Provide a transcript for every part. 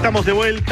Estamos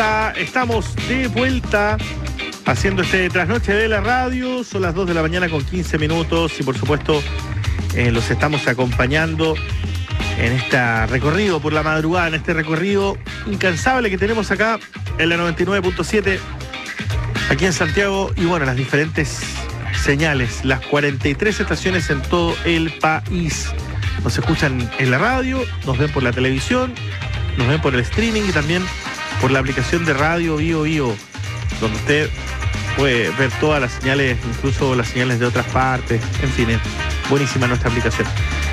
de vuelta haciendo este trasnoche de la radio. Son las 2 de la mañana con 15 minutos y por supuesto los estamos acompañando en este recorrido por la madrugada, en este recorrido incansable que tenemos acá en la 99.7, aquí en Santiago, y bueno, las diferentes señales, las 43 estaciones en todo el país. Nos escuchan en la radio, nos ven por la televisión, nos ven por el streaming y también por la aplicación de radio Bio, donde usted puede ver todas las señales, incluso las señales de otras partes. En fin, es buenísima nuestra aplicación.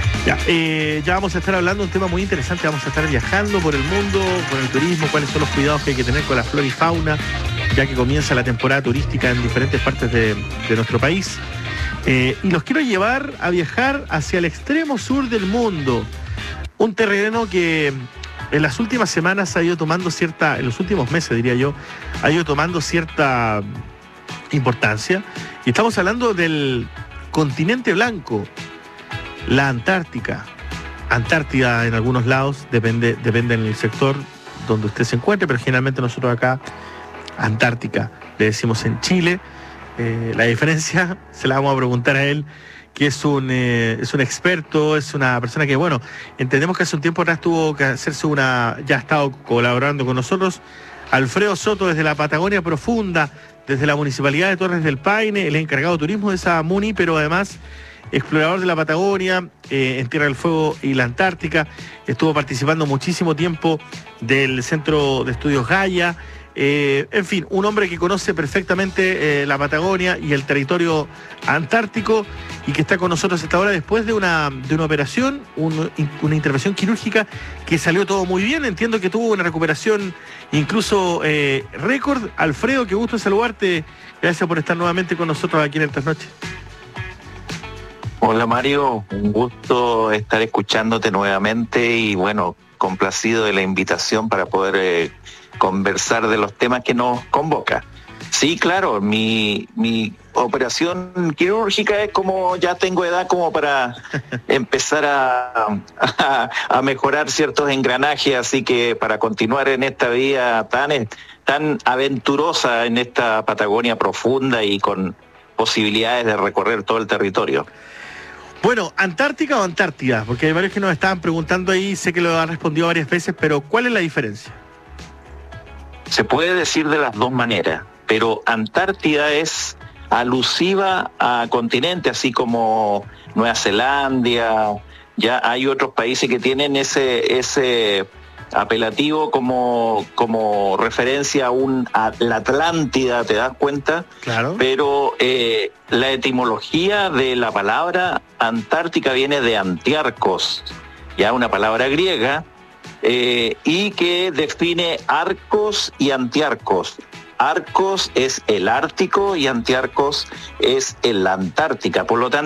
Ya vamos a estar hablando de un tema muy interesante. Vamos a estar viajando por el mundo, con el turismo, cuáles son los cuidados que hay que tener con la flora y fauna, ya que comienza la temporada turística en diferentes partes de nuestro país. Y los quiero llevar a viajar hacia el extremo sur del mundo. Un terreno que en las últimas semanas ha ido tomando en los últimos meses diría yo, ha ido tomando cierta importancia. Y estamos hablando del continente blanco, la Antártica. Antártida en algunos lados, depende del sector donde usted se encuentre, pero generalmente nosotros acá, Antártica, le decimos en Chile. La diferencia se la vamos a preguntar a él, que es un experto, es una persona que, bueno, entendemos que hace un tiempo atrás tuvo que hacerse ya ha estado colaborando con nosotros. Alfredo Soto, desde la Patagonia Profunda, desde la Municipalidad de Torres del Paine, el encargado de turismo de esa MUNI, pero además explorador de la Patagonia, en Tierra del Fuego y la Antártica. Estuvo participando muchísimo tiempo del Centro de Estudios Gaia. En fin, un hombre que conoce perfectamente la Patagonia y el territorio antártico, y que está con nosotros hasta ahora después de una operación, una intervención quirúrgica que salió todo muy bien. Entiendo que tuvo una recuperación incluso récord. Alfredo, qué gusto saludarte. Gracias por estar nuevamente con nosotros aquí en el Trasnoche. Hola Mario, un gusto estar escuchándote nuevamente y bueno, complacido de la invitación para poder conversar de los temas que nos convoca. Sí, claro, mi operación quirúrgica es como ya tengo edad como para empezar a mejorar ciertos engranajes, así que para continuar en esta vida tan aventurosa en esta Patagonia profunda y con posibilidades de recorrer todo el territorio. Bueno, ¿Antártica o Antártida? Porque hay varios que nos estaban preguntando ahí, sé que lo han respondido varias veces, pero ¿cuál es la diferencia? Se puede decir de las dos maneras, pero Antártida es alusiva a continente, así como Nueva Zelanda. Ya hay otros países que tienen ese apelativo como referencia a la Atlántida, ¿te das cuenta? Claro. Pero la etimología de la palabra Antártica viene de antiarcos, ya una palabra griega, y que define arcos y antiarcos. Arcos es el Ártico y antiarcos es la Antártica. Por lo tanto,